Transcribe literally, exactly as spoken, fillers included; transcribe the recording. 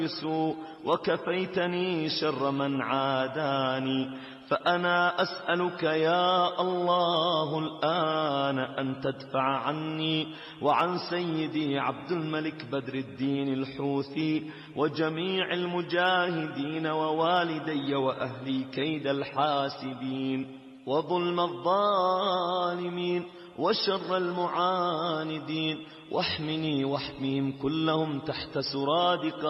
سوء وكفيتني شر من عاداني. فأنا أسألك يا الله الآن أن تدفع عني وعن سيدي عبد الملك بدر الدين الحوثي وجميع المجاهدين ووالدي وأهلي كيد الحاسدين وظلم الظالمين وشر المعاندين، واحمني واحميهم كلهم تحت سرادق